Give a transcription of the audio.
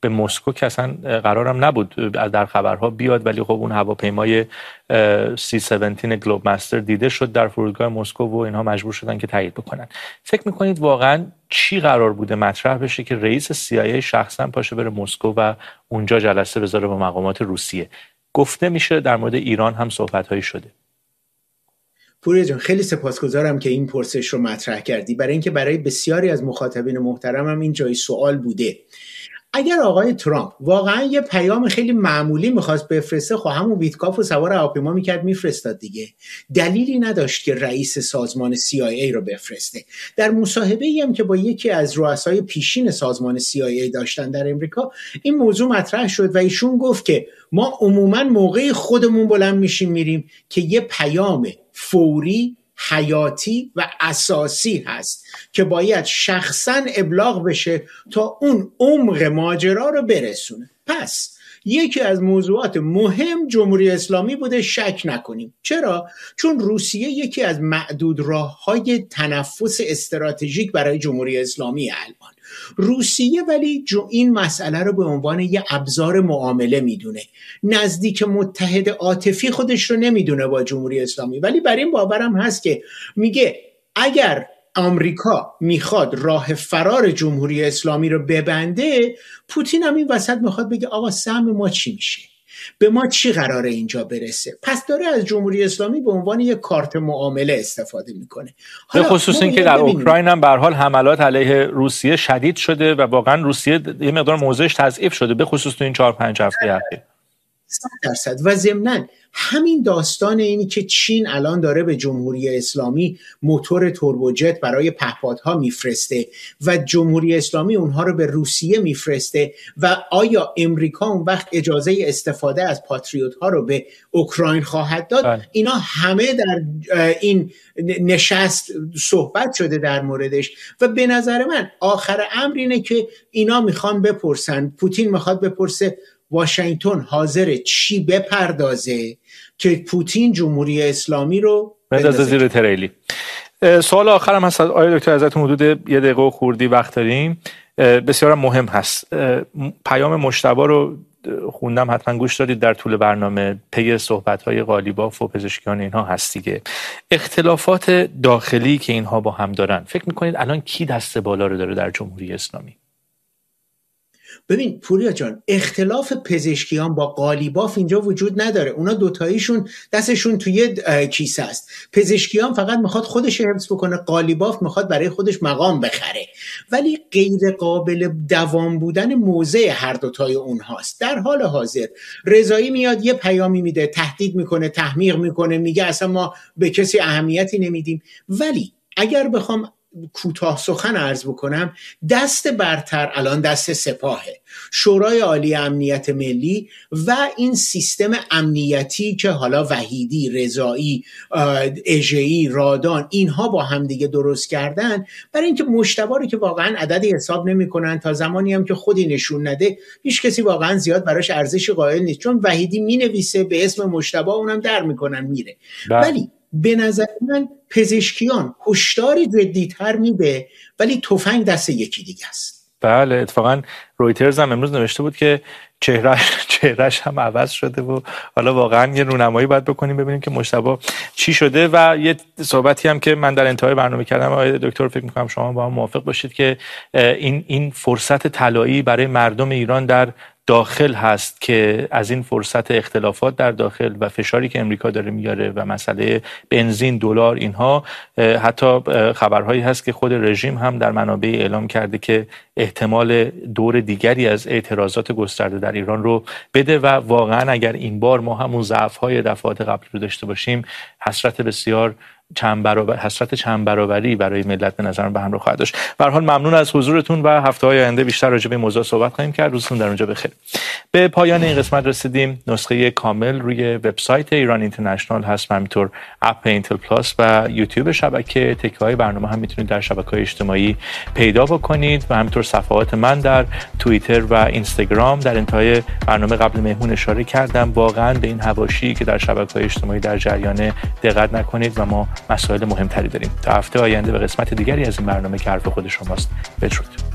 به مسکو که اصلا قرارم نبود در خبرها بیاد، ولی خب اون هواپیمای C-17 گلوب مستر دیده شد در فرودگاه مسکو و اینها مجبور شدن که تایید بکنن. فکر میکنید واقعا چی قرار بوده مطرح بشه که رئیس CIA شخصا پاشه بره مسکو و اونجا جلسه بذاره با مقامات روسیه؟ گفته میشه در مورد ایران هم صحبت‌هایی شده. پوریا جان خیلی سپاسگزارم که این پرسش رو مطرح کردی، برای اینکه برای بسیاری از مخاطبین محترمم این جای سوال بوده. اگر آقای ترامپ واقعا یه پیام خیلی معمولی میخواست بفرسته، خب همون ویتکاف و سوار هواپیما میکرد میفرستاد دیگه. دلیلی نداشت که رئیس سازمان CIA رو بفرسته. در مصاحبه‌ای هم که با یکی از رؤسای پیشین سازمان CIA داشتن در امریکا این موضوع مطرح شد و ایشون گفت که ما عموما موقع خودمون بلند میشیم میریم که یه پیام فوری، حیاتی و اساسی هست که باید شخصاً ابلاغ بشه تا اون عمق ماجرا رو برسونه. پس یکی از موضوعات مهم جمهوری اسلامی بوده، شک نکنیم. چرا؟ چون روسیه یکی از معدود راه‌های تنفس استراتژیک برای جمهوری اسلامی الان. روسیه ولی این مسئله رو به عنوان یه ابزار معامله میدونه. نزدیک متحد عاطفی خودش رو نمیدونه با جمهوری اسلامی، ولی بر این باورم هست که میگه اگر آمریکا میخواد راه فرار جمهوری اسلامی رو ببنده، پوتین هم این وسط میخواد بگه آقا سهم ما چی میشه؟ به ما چی قراره اینجا برسه؟ پس داره از جمهوری اسلامی به عنوان یک کارت معامله استفاده میکنه. به خصوص این که در اوکراین هم به هر حال حملات علیه روسیه شدید شده و واقعا روسیه یه مقدار موضعش تضعیف شده، به خصوص تو این 4-5 هفته اخیر. 100%. و ضمناً همین داستان اینی که چین الان داره به جمهوری اسلامی موتور توربوجت برای پهپادها میفرسته و جمهوری اسلامی اونها رو به روسیه میفرسته و آیا امریکا اون وقت اجازه استفاده از پاتریوت ها رو به اوکراین خواهد داد؟ اینا همه در این نشست صحبت شده در موردش و به نظر من آخر امر اینه که اینا میخوان بپرسن، پوتین میخواد بپرسه واشنگتن حاضر چی بپردازه که پوتین جمهوری اسلامی رو بندازه زیر تریلی. سوال آخرم هست آقای دکتر، ازتون حدود 1 دقیقه و خوردی وقت داریم، بسیار مهم هست. پیام مجتبی رو خوندم، حتما گوش دادید در طول برنامه، پی صحبت‌های قالیباف و پزشکیان اینها هست دیگه. اختلافات داخلی که اینها با هم دارن، فکر می‌کنید الان کی دست بالا رو داره در جمهوری اسلامی؟ ببین پوریا جان، اختلاف پزشکیان با قالیباف اینجا وجود نداره. اونا دوتاییشون دستشون توی کیسه است. پزشکیان فقط میخواد خودش حفظ بکنه، قالیباف میخواد برای خودش مقام بخره. ولی غیر قابل دوام بودن موضع هر دوتای اونهاست. در حال حاضر رضایی میاد یه پیامی میده، تهدید میکنه، تحمیق میکنه، میگه اصلا ما به کسی اهمیتی نمیدیم. ولی اگر بخوام کوتاه سخن عرض بکنم، دست برتر الان دست سپاهه، شورای عالی امنیت ملی و این سیستم امنیتی که حالا وحیدی، رضایی، اژه‌ای، رادان اینها با هم دیگه درست کردن، برای اینکه مجتبی رو که واقعا عددی حساب نمی‌کنن، تا زمانی هم که خودی نشون نده هیچ کسی واقعا زیاد براش ارزش قائل نیست، چون وحیدی مینویسه به اسم مجتبی، اونم در میکنن میره. ولی به نظر من پزشکیان هشداری جدی‌تر میده، ولی تفنگ دست یکی دیگه است. بله، اتفاقا رویترز هم امروز نوشته بود که چهرهش هم عوض شده و حالا واقعا یه رونمایی باید بکنیم ببینیم که مجتبی چی شده. و یه صحبتی هم که من در انتهای برنامه کردم آقای دکتر، فکر می‌کنم شما با هم موافق باشید که این فرصت طلایی برای مردم ایران در داخل هست که از این فرصت اختلافات در داخل و فشاری که امریکا داره میاره و مسئله بنزین، دلار، اینها، حتی خبرهایی هست که خود رژیم هم در منابع اعلام کرده که احتمال دور دیگری از اعتراضات گسترده در ایران رو بده و واقعا اگر این بار ما همون ضعف‌های دفعات قبل رو داشته باشیم، حسرت چند برابری برای ملت به نظرم به همراه خواهد داشت. به هر حال ممنون از حضورتون و هفته‌های آینده بیشتر راجع به این موضوع صحبت خواهیم کرد. روزتون در اونجا بخیر. به پایان این قسمت رسیدیم. نسخه کامل روی وبسایت ایران اینترنشنال هست، همینطور اپ اینتل پلاس و یوتیوب شبکه. تکه‌های برنامه هم میتونید در شبکه‌های اجتماعی پیدا بکنید و همینطور صفحات من در توییتر و اینستاگرام. در انتهای برنامه قبل مهمون اشاره کردم واقعا به این حواشی که در شبکه‌های اجتماعی در جریان دقت نکنید و ما مسائل مهمتری داریم. تا هفته آینده به قسمت دیگری از این برنامه که حرف خود شماست. بدرود.